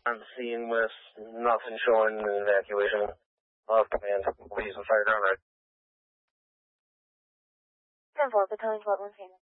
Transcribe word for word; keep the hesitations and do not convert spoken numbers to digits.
on the scene with nothing showing an evacuation of command. We'll use the fire ground right. ten four, battalion squad one,